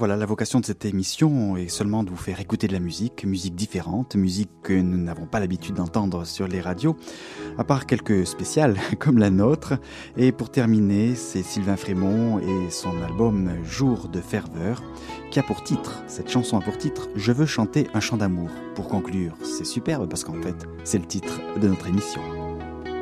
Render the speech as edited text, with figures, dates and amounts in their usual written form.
voilà, la vocation de cette émission est seulement de vous faire écouter de la musique, musique différente, musique que nous n'avons pas l'habitude d'entendre sur les radios, à part quelques spéciales comme la nôtre. Et pour terminer, c'est Sylvain Frémont et son album Jour de ferveur, qui a pour titre, cette chanson a pour titre « Je veux chanter un chant d'amour ». Pour conclure, c'est superbe parce qu'en fait, c'est le titre de notre émission.